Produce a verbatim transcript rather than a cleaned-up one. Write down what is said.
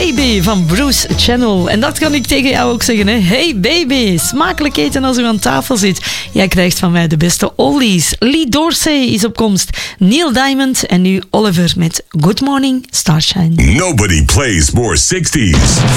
Baby van Bruce Channel. En dat kan ik tegen jou ook zeggen, hè. Hey baby, smakelijk eten als u aan tafel zit. Jij krijgt van mij de beste oldies. Lee Dorsey is op komst. Neil Diamond en nu Oliver met Good Morning Starshine. Nobody plays more sixties.